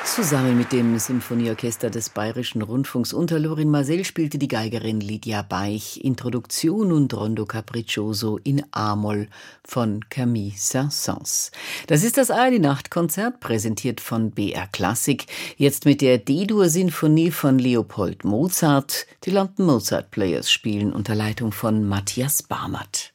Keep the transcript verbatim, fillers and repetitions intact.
Zusammen mit dem Symphonieorchester des Bayerischen Rundfunks unter Lorin Maazel spielte die Geigerin Lydia Baich Introduktion und Rondo Capriccioso in A-Moll von Camille Saint-Saëns. Das ist das A R D-Nachtkonzert, präsentiert von B R Klassik. Jetzt mit der D-Dur-Sinfonie von Leopold Mozart. Die London Mozart Players spielen unter Leitung von Matthias Barmert.